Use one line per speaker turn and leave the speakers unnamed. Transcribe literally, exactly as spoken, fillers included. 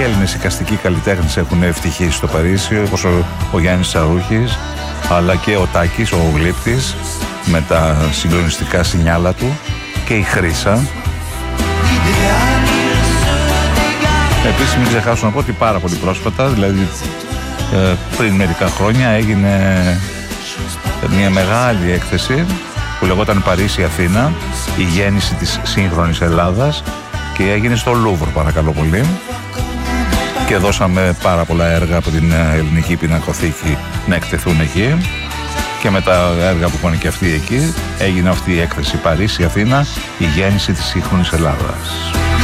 Έλληνες εικαστικοί καλλιτέχνες έχουν ευτυχήσει στο Παρίσι, όπως ο, ο Γιάννης Τσαρούχης, αλλά και ο Τάκης, ο Γλύπτης, με τα συγκλονιστικά σινιάλα του, και η Χρύσα. Επίσης μην ξεχάσω να πω ότι πάρα πολύ πρόσφατα, δηλαδή ε, πριν μερικά χρόνια, έγινε μια μεγάλη έκθεση που λεγόταν Παρίσι Αθήνα, η γέννηση της σύγχρονης Ελλάδας, και έγινε στο Λούβρ, παρακαλώ πολύ, και δώσαμε πάρα πολλά έργα από την Ελληνική Πινακοθήκη να εκτεθούν εκεί, και με τα έργα που πάνε και αυτοί εκεί έγινε αυτή η έκθεση Παρίσι Αθήνα, η γέννηση της σύγχρονης Ελλάδας.